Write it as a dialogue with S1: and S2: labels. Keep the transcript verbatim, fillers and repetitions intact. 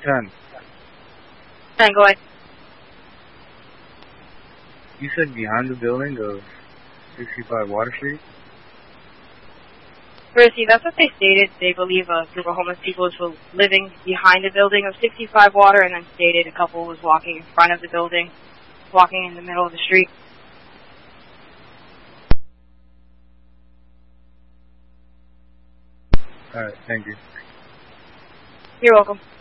S1: ten.
S2: ten, go ahead.
S1: You said behind the building of sixty-five Water Street?
S2: Percy, that's what they stated. They believe a group of homeless people was living behind the building of sixty-five Water, and then stated a couple was walking in front of the building, walking in the middle of the street.
S1: Alright, thank you.
S2: You're welcome.